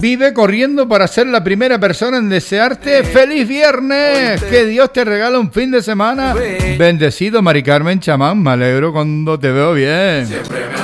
vive corriendo para ser la primera persona en desearte ¡feliz viernes! Que Dios te regala un fin de semana bendecido, Mari Carmen Chamán. Me alegro cuando te veo bien.